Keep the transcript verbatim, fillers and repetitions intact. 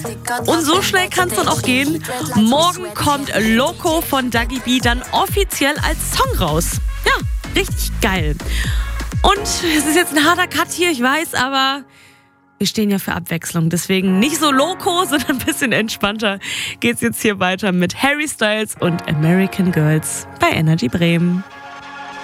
Und so schnell kann es dann auch gehen. Morgen kommt Loco von Dagi B dann offiziell als Song raus. Ja, richtig geil. Und es ist jetzt ein harter Cut hier, ich weiß, aber wir stehen ja für Abwechslung. Deswegen nicht so Loco, sondern ein bisschen entspannter geht's jetzt hier weiter mit Harry Styles und American Girls bei Energy Bremen.